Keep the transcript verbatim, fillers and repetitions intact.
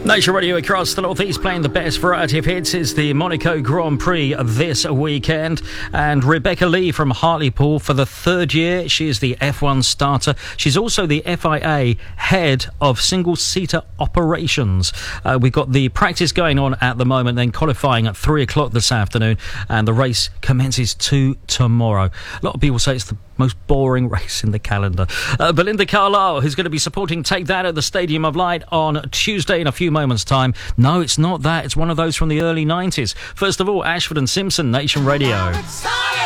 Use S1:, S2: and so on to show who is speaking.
S1: Nation Radio across the Northeast playing the best variety of hits is the Monaco Grand Prix this weekend. And Rebecca Lee from Hartlepool for the third year. She is the F one starter. She's also the F I A head of single-seater operations. Uh, we've got the practice going on at the moment, then qualifying at three o'clock this afternoon. And the race commences two tomorrow. A lot of people say it's the most boring race in the calendar. Uh, Belinda Carlisle, who's going to be supporting Take That at the Stadium of Light on Tuesday in a few moments' time. No, it's not that. It's one of those from the early nineties. First of all, Ashford and Simpson, Nation Radio.